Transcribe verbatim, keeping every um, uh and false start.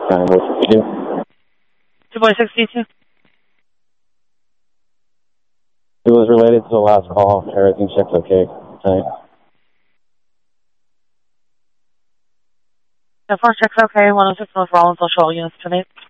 nine oh sixty-two. two point six two. It was related to the last call. Everything checked okay tonight. The first check's okay. one oh six North Rollins, I'll show all units tonight.